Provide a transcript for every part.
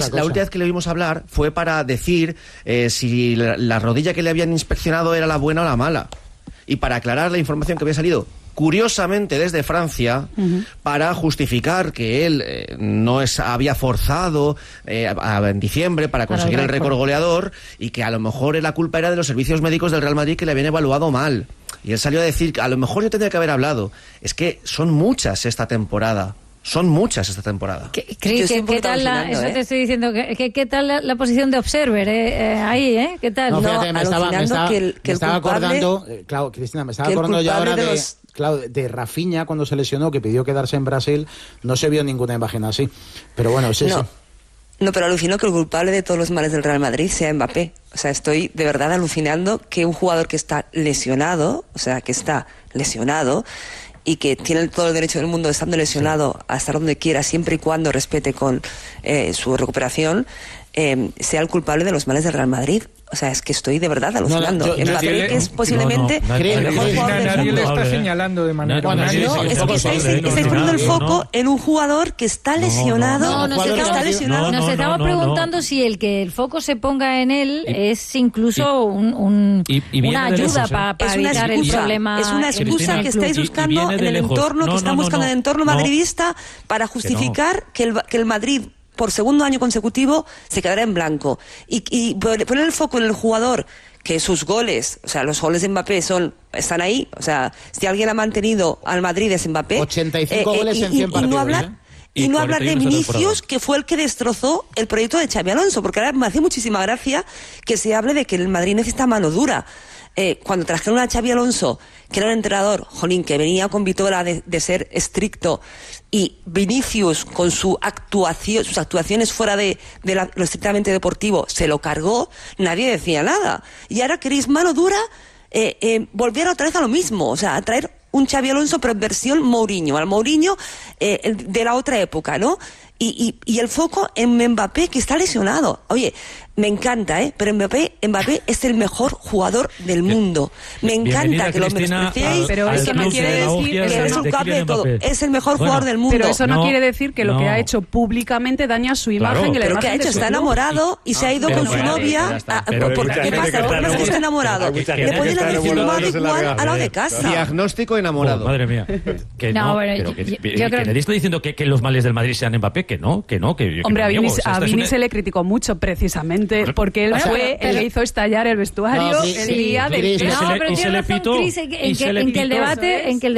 la última vez que le oímos hablar fue para decir si la rodilla que le habían inspeccionado era la buena o la mala. Y para aclarar la información que había salido curiosamente desde Francia, para justificar que él había forzado en diciembre para conseguir el récord goleador, y que a lo mejor la culpa era de los servicios médicos del Real Madrid, que le habían evaluado mal. Y él salió a decir que a lo mejor yo tendría que haber hablado. Es que son muchas esta temporada. ¿Qué tal eso te estoy diciendo? ¿Qué tal la posición de Observer ahí, ¿Qué tal? No, fíjate, me estaba acordando, claro, Cristina, me estaba acordando ya ahora de Rafinha cuando se lesionó, que pidió quedarse en Brasil. No se vio ninguna imagen así. Pero bueno, sí. No, pero alucino que el culpable de todos los males del Real Madrid sea Mbappé. O sea, estoy de verdad alucinando que un jugador que está lesionado, y que tiene todo el derecho del mundo, estando lesionado, a estar donde quiera, siempre y cuando respete con su recuperación, sea el culpable de los males del Real Madrid. O sea, es que estoy de verdad alucinando. Mbappé, que es posiblemente el mejor jugador del mundo. Nadie le está señalando de manera... es que estáis poniendo el foco en un jugador que está lesionado. Nos estamos preguntando si el foco se ponga en él es incluso una ayuda para evitar el problema. Es una excusa que estáis buscando en el entorno, que están buscando en el entorno madridista para justificar que el Madrid, por segundo año consecutivo, se quedará en blanco. Y poner el foco en el jugador, que sus goles, o sea, los goles de Mbappé están ahí. O sea, si alguien ha mantenido al Madrid es Mbappé. 85 goles en 100 partidos. Y no hablar de Vinicius, que fue el que destrozó el proyecto de Xabi Alonso, porque ahora me hace muchísima gracia que se hable de que el Madrid necesita mano dura. Cuando trajeron a Xabi Alonso, que era un entrenador, que venía con Vitola de ser estricto, y Vinicius con sus actuaciones fuera de lo estrictamente deportivo, se lo cargó, nadie decía nada. Y ahora queréis mano dura, volver otra vez a lo mismo, o sea, a traer un Xabi Alonso pero en versión Mourinho, al Mourinho de la otra época, ¿no? Y el foco en Mbappé, que está lesionado. Oye, me encanta, pero Mbappé es el mejor jugador del mundo. Me encanta que lo menospreciéis, pero eso no quiere decir que es un cable de todo. Es el mejor jugador del mundo. Pero eso no quiere decir que lo que ha hecho públicamente daña su imagen. Pero ¿qué ha hecho? Está enamorado y se ha ido con su novia. ¿Qué pasa? ¿Por qué está enamorado? Le pueden haber firmado igual a lo de casa. Diagnóstico enamorado. Madre mía. Que nadie está diciendo que los males del Madrid sean Mbappé, que no. Hombre, a Vini se le criticó mucho, precisamente, porque él fue el que hizo estallar el vestuario el día del... pero tiene razón, Cris, en que el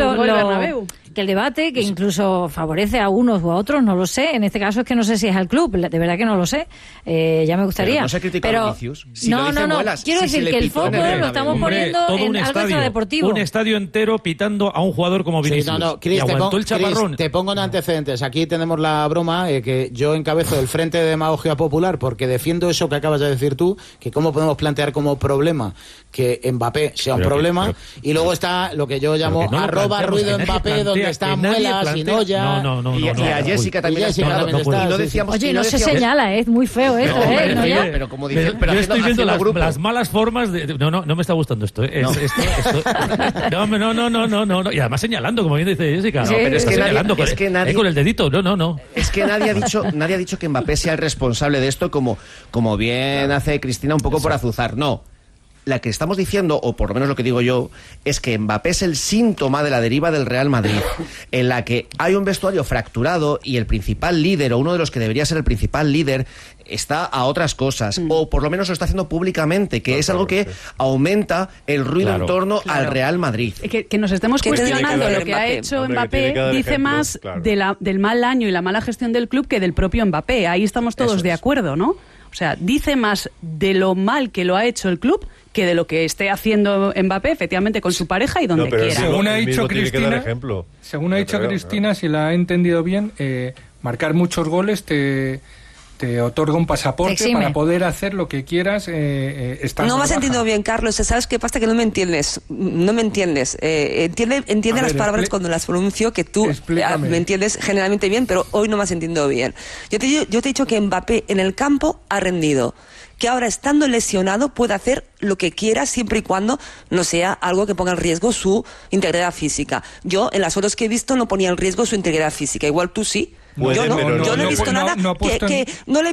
debate que incluso favorece a unos u a otros, no lo sé. En este caso es que no sé si es al club, de verdad que no lo sé. Ya me gustaría. Pero no se critica a Vinicius. No. Quiero decir que el foco lo estamos poniendo en algo extradeportivo. Un estadio entero pitando a un jugador como Vinicius. Chris, y aguantó el chaparrón. Chris, te pongo en antecedentes. Aquí tenemos la broma que yo encabezo el Frente de Demagogia Popular porque defiendo eso que acabas de decir tú, que cómo podemos plantear como problema que Mbappé sea un problema, y luego está lo que yo llamo @ruido Mbappé, donde está Muelas y Noya. Y a Jessica también está. Oye, no se señala, es muy feo esto, Pero como dice, yo estoy viendo las malas formas de... No me está gustando esto. No. Y además señalando, como bien dice Jessica. Sí, pero es que nadie con el dedito, no. Es que nadie ha dicho que Mbappé sea el responsable de esto, como bien hace Cristina un poco por azuzar. No. La que estamos diciendo, o por lo menos lo que digo yo, es que Mbappé es el síntoma de la deriva del Real Madrid, en la que hay un vestuario fracturado y el principal líder, o uno de los que debería ser el principal líder, está a otras cosas, o por lo menos lo está haciendo públicamente, que es algo que aumenta el ruido en torno al Real Madrid. Que nos estemos cuestionando lo que ha hecho Mbappé dice más del mal año y la mala gestión del club que del propio Mbappé. Ahí estamos todos de acuerdo, ¿no? O sea, dice más de lo mal que lo ha hecho el club que de lo que esté haciendo Mbappé, efectivamente, con su pareja y donde quiera. Según ha dicho Cristina, si la ha entendido bien, marcar muchos goles te otorga un pasaporte para poder hacer lo que quieras. No me has entendido bien, Carlos. ¿Sabes qué pasa? Que no me entiendes. Entiende las palabras cuando las pronuncio, que tú me entiendes generalmente bien, pero hoy no me has entendido bien. Yo te he dicho que Mbappé en el campo ha rendido, que ahora, estando lesionado, puede hacer lo que quiera siempre y cuando no sea algo que ponga en riesgo su integridad física. Yo, en las fotos que he visto, no ponía en riesgo su integridad física. Igual tú sí. Yo no he visto nada que no le